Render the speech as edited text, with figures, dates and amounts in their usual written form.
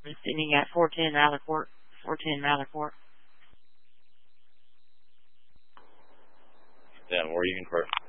Sitting at 410 Rally Court. 410 Rally Court. Then where you can correct.